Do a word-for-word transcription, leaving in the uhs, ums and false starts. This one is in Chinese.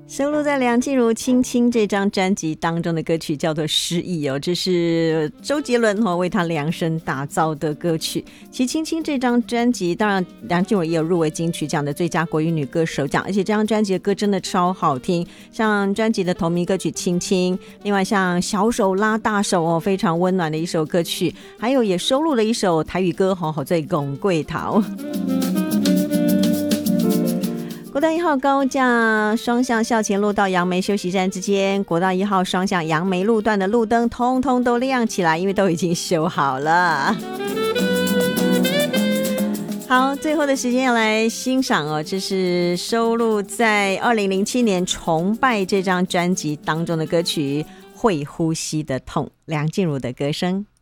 收录在梁静茹《青青》这张专辑当中的歌曲叫做《失忆》哦，这是周杰伦哦为他量身打造的歌曲。其实《青青》这张专辑，当然梁静茹也有入围金曲奖的最佳国语女歌手奖，而且这张专辑的歌真的超好听，像专辑的同名歌曲《青青》，另外像小手拉大手哦，非常温暖的一首歌曲，还有也收录了一首台语歌《好好最拱贵桃》。国道一号高架双向校前路到杨梅休息站之间，国道一号双向杨梅路段的路灯通通都亮起来，因为都已经修好了。好，最后的时间要来欣赏哦，这是收录在二零零七年《崇拜》这张专辑当中的歌曲《会呼吸的痛》，梁静茹的歌声。